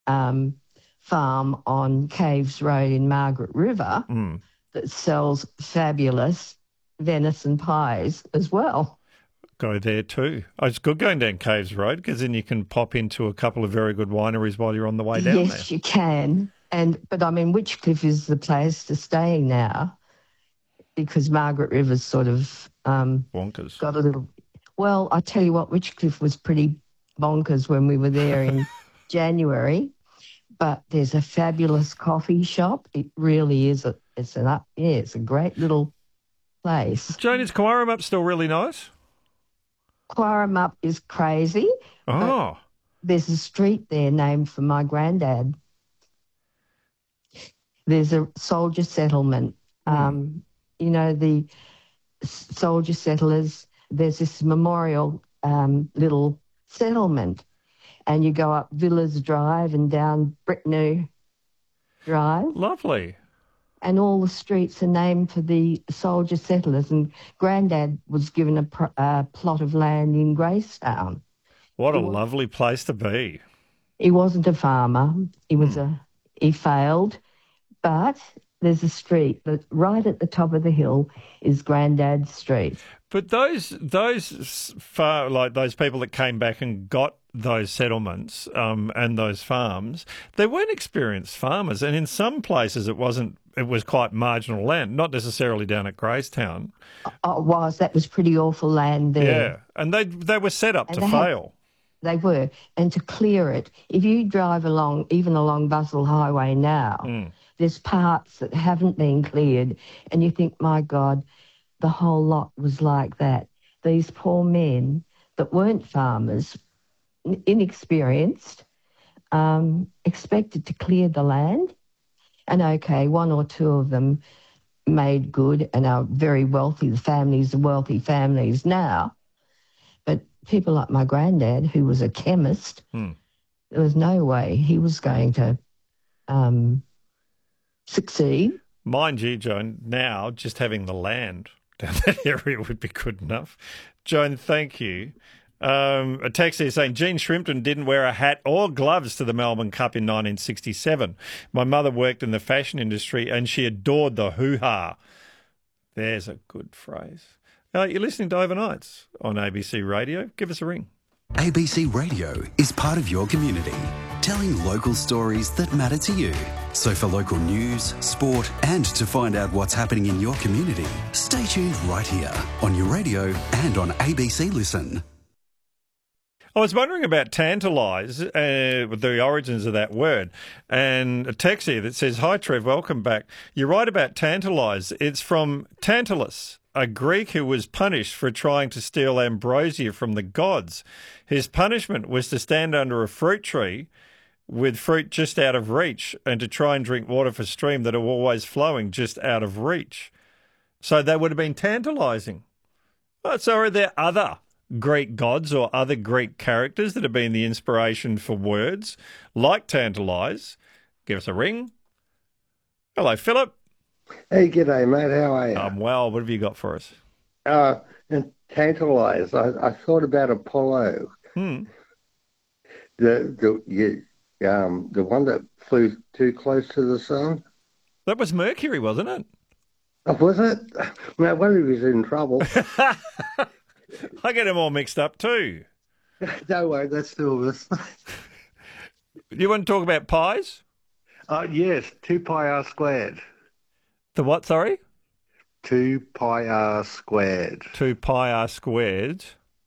um, farm on Caves Road in Margaret River Mm. that sells fabulous venison pies as well. Go there too. Oh, it's good going down Caves Road because then you can pop into a couple of very good wineries while you're on the way down there. Yes, you can. But I mean, Witchcliffe is the place to stay now because Margaret River's sort of Bonkers. got a little. Well, I tell you what, Witchcliffe was pretty bonkers when we were there in January. But there's a fabulous coffee shop. It really is. It's a great little place. Jane, is Coarum still really nice? Quarram is crazy. Oh. There's a street there named for my granddad. There's a soldier settlement. The soldier settlers, there's this memorial little settlement. And you go up Villas Drive and down Brittany Drive. Lovely. And all the streets are named for the soldier settlers. And Grandad was given a plot of land in Gracetown. What a lovely place to be. He wasn't a farmer. He failed. But there's a street that right at the top of the hill is Grandad's Street. But those people that came back and got those settlements and those farms, they weren't experienced farmers, and in some places it was quite marginal land, not necessarily down at Gracetown. That was pretty awful land there. Yeah, and they were set up to fail. They were, and to clear it, if you drive along, even along Buzzell Highway now, there's parts that haven't been cleared, and you think, my God, the whole lot was like that. These poor men that weren't farmers, inexperienced, expected to clear the land. And okay, one or two of them made good and are very wealthy. The families are wealthy families now. But people like my granddad, who was a chemist, there was no way he was going to succeed. Mind you, Joan, now just having the land down that area would be good enough. Joan, thank you. A text here saying Gene Shrimpton didn't wear a hat or gloves to the Melbourne Cup in 1967. My mother worked in the fashion industry and she adored the hoo-ha. There's a good phrase. You're listening to Overnights on ABC Radio. Give us a ring. ABC Radio is part of your community, telling local stories that matter to you. So for local news, sport and to find out what's happening in your community, stay tuned right here on your radio and on ABC Listen. I was wondering about tantalise, the origins of that word, and a text here that says, "Hi Trev, welcome back. You're right about tantalise. It's from Tantalus, a Greek who was punished for trying to steal ambrosia from the gods. His punishment was to stand under a fruit tree with fruit just out of reach and to try and drink water from a stream that are always flowing just out of reach." So that would have been tantalising. So are there other Greek gods or other Greek characters that have been the inspiration for words like tantalise? Give us a ring. Hello, Philip. Hey, g'day, mate. How are you? I'm well. What have you got for us? And tantalise. I thought about Apollo. The one that flew too close to the sun. That was Mercury, wasn't it? Oh, was it? No wonder he was in trouble. I get them all mixed up too. Don't worry, that's two of us. You want to talk about pies? Yes, 2 pi r squared. The what, sorry? 2 pi r squared. 2 pi r squared.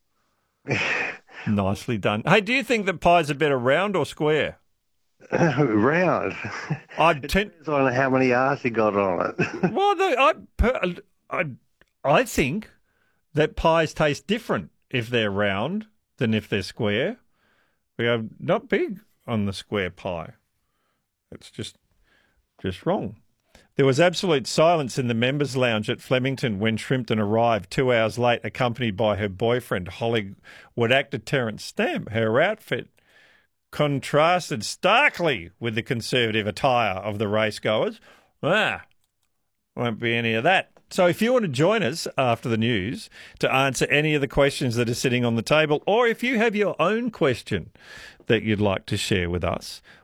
Nicely done. Hey, do you think that pies are better round or square? Round. It depends on how many R's you got on it. Well, I think that pies taste different if they're round than if they're square. We are not big on the square pie. It's just wrong. There was absolute silence in the members' lounge at Flemington when Shrimpton arrived 2 hours late, accompanied by her boyfriend, Hollywood actor Terence Stamp. Her outfit contrasted starkly with the conservative attire of the racegoers. Won't be any of that. So if you want to join us after the news to answer any of the questions that are sitting on the table, or if you have your own question that you'd like to share with us,